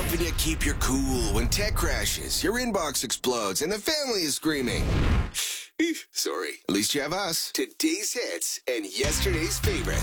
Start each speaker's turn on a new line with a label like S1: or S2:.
S1: helping you keep your cool when tech crashes, your inbox explodes, and the family is screaming. Sorry. At least you have us. Today's hits and yesterday's favorites.